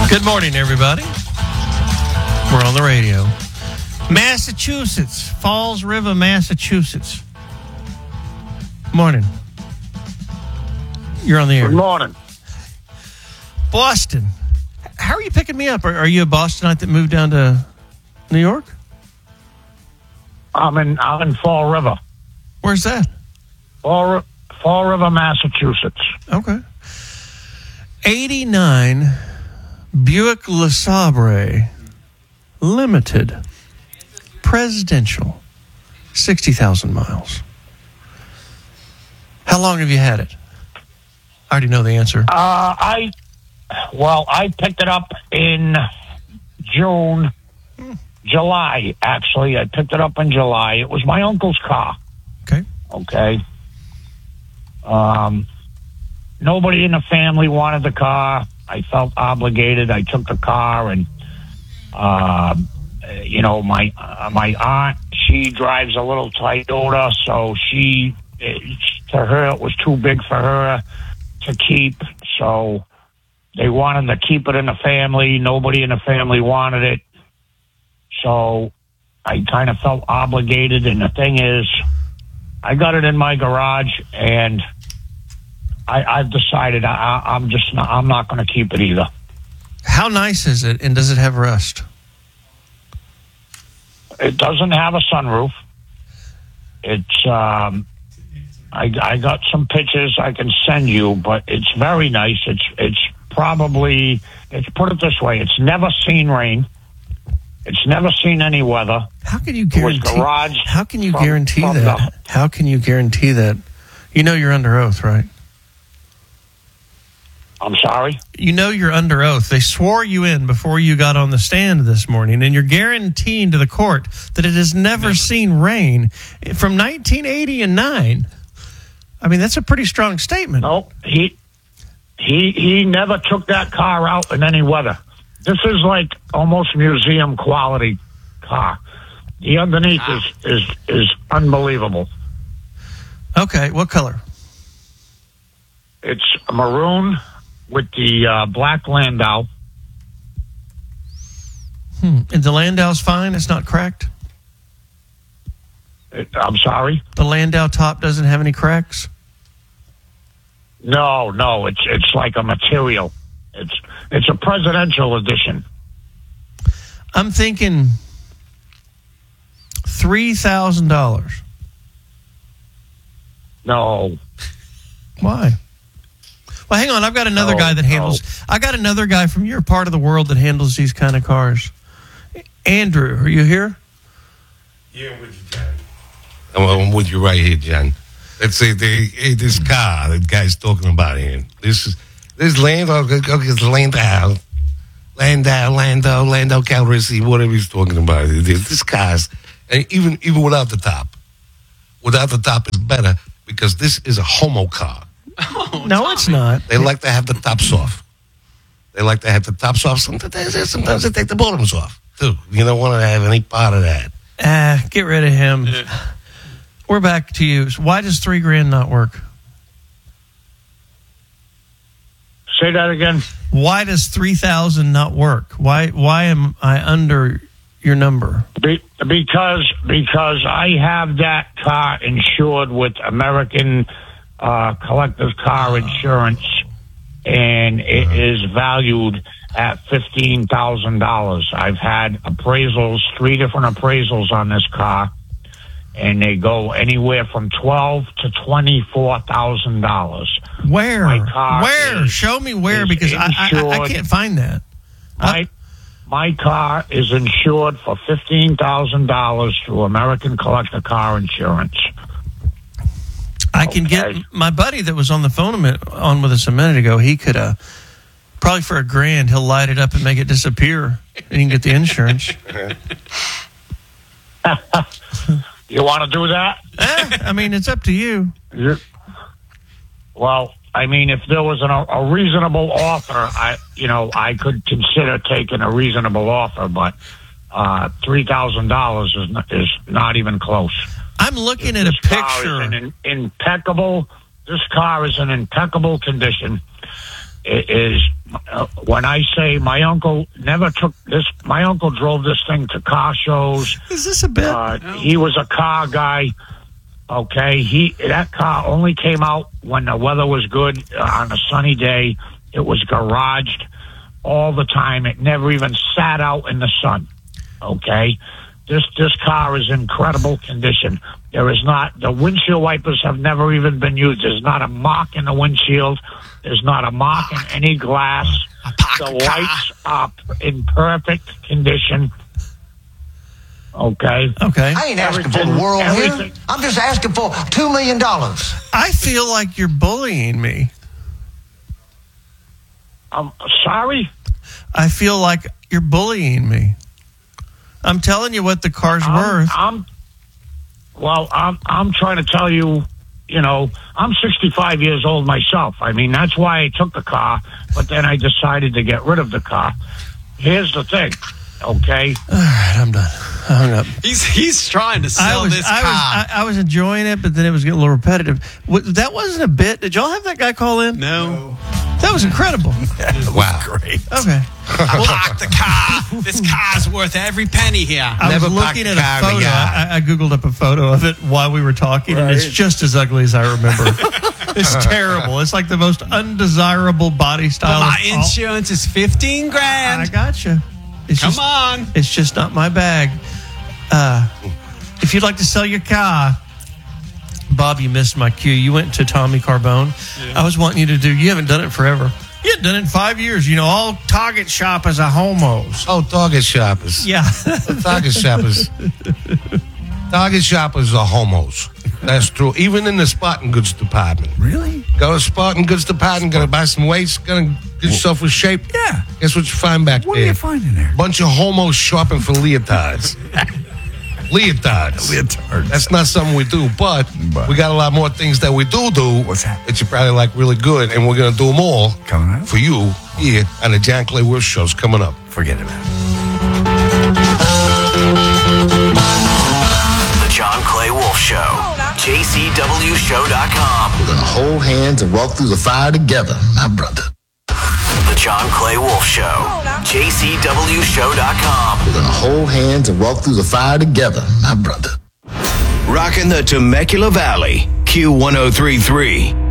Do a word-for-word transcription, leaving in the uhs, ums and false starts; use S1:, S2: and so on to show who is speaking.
S1: Good morning, everybody. We're on the radio. Massachusetts, Falls River, Massachusetts. Morning. You're on the air.
S2: Good morning.
S1: Boston. How are you picking me up? Are, are you a Bostonite that moved down to New York?
S2: I'm in I'm in Fall River.
S1: Where's that?
S2: Fall, Fall River, Massachusetts.
S1: Okay. eighty-nine Buick LeSabre Limited Presidential, sixty thousand miles. How long have you had it? I already know the answer.
S2: Uh, I, well, I picked it up in June, July, actually. I picked it up in July. It was my uncle's car.
S1: Okay.
S2: Okay. Um, nobody in the family wanted the car. I felt obligated. I took the car, and, uh, you know, my uh, my aunt, she drives a little Toyota, so she, it, to her, it was too big for her to keep, so they wanted to keep it in the family. Nobody in the family wanted it, so I kind of felt obligated. And the thing is, I got it in my garage, and I, I've decided I, I'm just not, I'm not going to keep it either.
S1: How nice is it, and does it have rust?
S2: It doesn't have a sunroof. It's um, I, I got some pictures I can send you, but it's very nice. It's it's probably, it's put it this way, it's never seen rain. It's never seen any weather.
S1: How can you guarantee?
S2: Garage
S1: how can you
S2: from,
S1: guarantee
S2: from
S1: that?
S2: The,
S1: how can you guarantee that? You know you're under oath, right?
S2: I'm sorry?
S1: You know you're under oath. They swore you in before you got on the stand this morning, and you're guaranteeing to the court that it has never seen rain from nineteen eighty and nine. I mean, that's a pretty strong statement.
S2: No, he he he never took that car out in any weather. This is like almost museum quality car. The underneath is is is unbelievable.
S1: Okay, what color?
S2: It's maroon with the uh, black Landau.
S1: Hmm. And the Landau's fine? It's not cracked?
S2: It, I'm sorry?
S1: The Landau top doesn't have any cracks?
S2: No, no. It's it's like a material. It's it's a presidential edition.
S1: I'm thinking three thousand dollars.
S2: No.
S1: Why? Well, hang on. I've got another
S2: no,
S1: guy that handles...
S2: No.
S1: I got another guy from your part of the world that handles these kind of cars. Andrew, are you here?
S3: Yeah, I'm with you, John. I'm, I'm with you right here, John. Let's say they, hey, this car that guy's talking about here. This is this Landau, okay, it's Landau, Landau, Landau, Landau Calrissian, whatever he's talking about. This car's, and even even without the top, without the top is better because this is a homo car.
S1: Oh, no, Tommy. It's not.
S3: They like to have the tops off. They like to have the tops off. Sometimes, sometimes they take the bottoms off, too. You don't want to have any part of that.
S1: Ah, uh, get rid of him. Yeah. We're back to you. Why does three grand not work?
S2: Say that again.
S1: Why does three thousand not work? Why why am I under your number?
S2: Be, because because I have that car insured with American uh, Collector's Car Insurance, and it is valued at fifteen thousand dollars. I've had appraisals, three different appraisals on this car, and they go anywhere from twelve to twenty-four thousand dollars.
S1: Where? Where?
S2: Is,
S1: Show me where, because I, I, I can't find that.
S2: My, my car is insured for fifteen thousand dollars through American Collector Car Insurance.
S1: I can
S2: okay.
S1: get my buddy that was on the phone a minute, on with us a minute ago. He could, uh, probably for a grand, he'll light it up and make it disappear, and you can get the insurance.
S2: You want to do that?
S1: Eh, I mean, it's up to you.
S2: Yeah. Well, I mean, if there was an, a reasonable offer, I, you know, I could consider taking a reasonable offer, but uh, three thousand dollars is not, is not even close.
S1: I'm looking
S2: this
S1: at a picture.
S2: Car is in impeccable. This car is in impeccable condition. is uh, when I say my uncle never took this. My uncle drove this thing to car shows.
S1: Is this a bit?
S2: Uh,
S1: no.
S2: He was a car guy. Okay, he that car only came out when the weather was good uh, on a sunny day. It was garaged all the time. It never even sat out in the sun. Okay, this this car is in incredible condition. There is not the windshield wipers have never even been used. There's not a mark in the windshield. There's not a mark in any glass. The lights are in perfect condition. Okay.
S1: Okay.
S4: I ain't asking for the world here. I'm just asking for two million dollars.
S1: I feel like you're bullying me.
S2: I'm sorry.
S1: I feel like you're bullying me. I'm telling you what the car's
S2: I'm,
S1: worth.
S2: I'm well. I'm I'm trying to tell you. You know, I'm sixty-five years old myself. I mean, that's why I took the car. But then I decided to get rid of the car. Here's the thing. Okay.
S1: All right, I'm done. I hung up.
S5: He's he's trying to sell
S1: I was,
S5: this
S1: I
S5: car.
S1: was, I, I was enjoying it, but then it was getting a little repetitive. What, that wasn't a bit. Did y'all have that guy call in?
S5: no.
S1: That was incredible.
S3: Wow.
S5: Great.
S1: Okay.
S5: I parked the car. This car's worth every penny here.
S1: I
S3: Never
S1: was
S3: parked
S1: looking
S3: the
S1: at a
S3: car in
S1: photo.
S3: the yard.
S1: I, I Googled up a photo of it while we were talking, and it's just as ugly as I remember. It's terrible. It's like the most undesirable body style.
S5: But my
S1: of all-
S5: insurance is fifteen grand.
S1: I gotcha. It's
S5: Come
S1: just,
S5: on.
S1: It's just not my bag. Uh, if you'd like to sell your car, Bob, you missed my cue. You went to Tommy Carbone. Yeah. I was wanting you to do. You haven't done it forever. You haven't done it in five years. You know, all Target shoppers are homos.
S3: Oh, Target shoppers.
S1: Yeah.
S3: Target shoppers. Target shoppers are homos. That's true. Even in the sporting goods department.
S6: Really?
S3: Go to sporting goods department, gonna buy some weights, gonna get yourself in shape.
S6: Yeah.
S3: Guess what you find back
S6: What
S3: there?
S6: do you find in there?
S3: Bunch of homos shopping for leotards. Leotards.
S6: Leotards.
S3: That's not something we do, but,
S6: But-
S3: we got a lot more things that we do do.
S6: What's that?
S3: That you probably like really good, and we're gonna do them all
S6: Coming up?
S3: for you here on the John Clay Wolf Show's coming up.
S6: Forget about it.
S7: The John Clay Wolf Show. J C W show dot com.
S8: We're gonna hold hands and walk through the fire together, my brother.
S7: The John Clay Wolf Show. J C W show dot com.
S8: We're gonna hold hands and walk through the fire together, my brother.
S7: Rocking the Temecula Valley. Q one oh three point three.